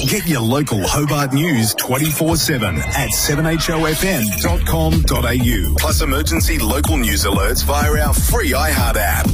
Get your local Hobart news 24/7 at 7hofm.com.au. Plus emergency local news alerts via our free iHeart app.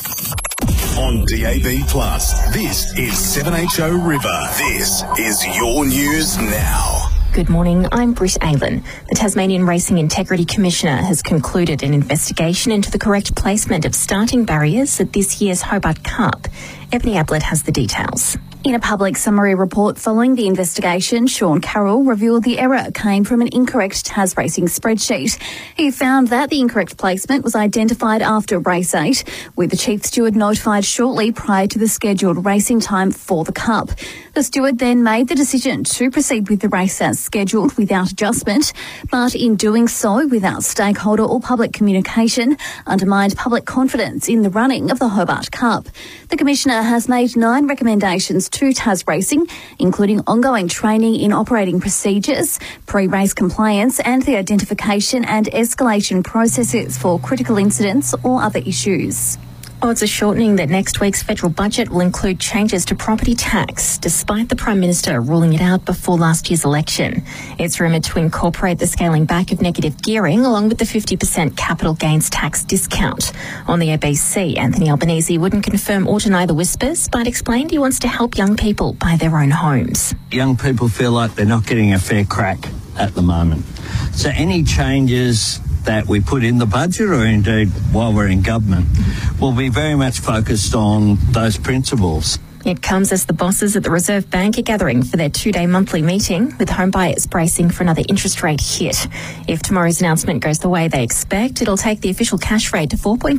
On DAB+, this is 7HO River. This is your news now. Good morning, I'm Britt Aylan. The Tasmanian Racing Integrity Commissioner has concluded an investigation into the correct placement of starting barriers at this year's Hobart Cup. Ebony Ablett has the details. In a public summary report following the investigation, Sean Carroll revealed the error came from an incorrect Tas Racing spreadsheet. He found that the incorrect placement was identified after race 8, with the chief steward notified shortly prior to the scheduled racing time for the Cup. The steward then made the decision to proceed with the race as scheduled without adjustment, but in doing so without stakeholder or public communication, undermined public confidence in the running of the Hobart Cup. The Commissioner has made 9 recommendations to Tas Racing, including ongoing training in operating procedures, pre-race compliance and the identification and escalation processes for critical incidents or other issues. Odds are shortening that next week's federal budget will include changes to property tax, despite the Prime Minister ruling it out before last year's election. It's rumoured to incorporate the scaling back of negative gearing along with the 50% capital gains tax discount. On the ABC, Anthony Albanese wouldn't confirm or deny the whispers, but explained he wants to help young people buy their own homes. Young people feel like they're not getting a fair crack at the moment. So any changes that we put in the budget, or indeed while we're in government, will be very much focused on those principles. It comes as the bosses at the Reserve Bank are gathering for their 2-day monthly meeting, with home buyers bracing for another interest rate hit. If tomorrow's announcement goes the way they expect, it'll take the official cash rate to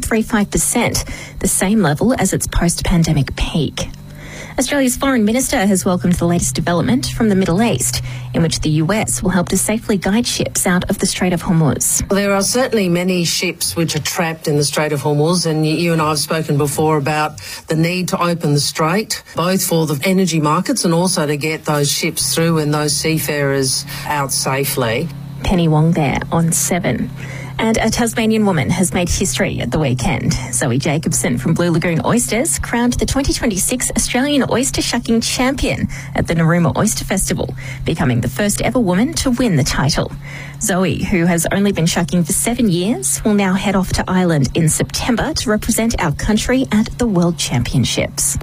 4.35%, the same level as its post-pandemic peak. Australia's Foreign Minister has welcomed the latest development from the Middle East, in which the US will help to safely guide ships out of the Strait of Hormuz. There are certainly many ships which are trapped in the Strait of Hormuz, and you and I have spoken before about the need to open the strait, both for the energy markets and also to get those ships through and those seafarers out safely. Penny Wong there on 7. And a Tasmanian woman has made history at the weekend. Zoe Jacobson from Blue Lagoon Oysters crowned the 2026 Australian Oyster Shucking Champion at the Narooma Oyster Festival, becoming the first ever woman to win the title. Zoe, who has only been shucking for 7 years, will now head off to Ireland in September to represent our country at the World Championships.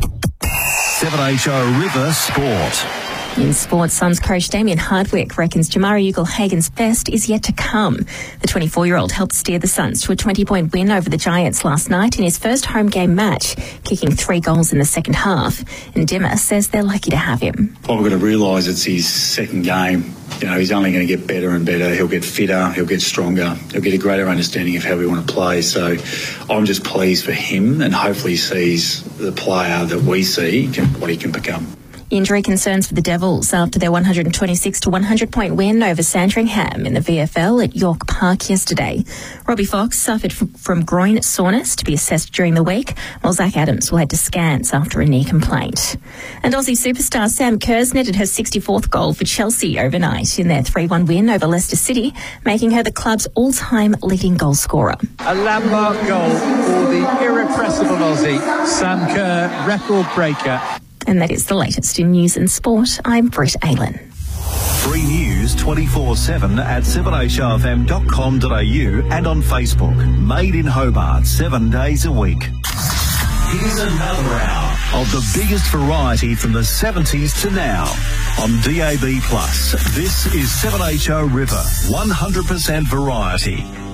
7HO River Sport. In sports, Suns coach Damien Hardwick reckons Jamari Ugle-Hagen's best is yet to come. The 24-year-old helped steer the Suns to a 20-point win over the Giants last night in his first home game match, kicking 3 goals in the second half. And Dimmer says they're lucky to have him. Well, we've got to realise it's his second game. You know, he's only going to get better and better. He'll get fitter, he'll get stronger, he'll get a greater understanding of how we want to play. So I'm just pleased for him, and hopefully he sees the player that we see, what he can become. Injury concerns for the Devils after their 126-100 point win over Sandringham in the VFL at York Park yesterday. Robbie Fox suffered from groin soreness to be assessed during the week, while Zach Adams will head to scans after a knee complaint. And Aussie superstar Sam Kerrs netted her 64th goal for Chelsea overnight in their 3-1 win over Leicester City, making her the club's all-time leading goal scorer. A landmark goal for the irrepressible Aussie, Sam Kerr, record breaker. And that is the latest in news and sport. I'm Britt Aylan. Free news 24/7 at 7hofm.com.au and on Facebook. Made in Hobart 7 days a week. Here's another hour of the biggest variety from the 70s to now. On DAB+, this is 7HO River, 100% variety.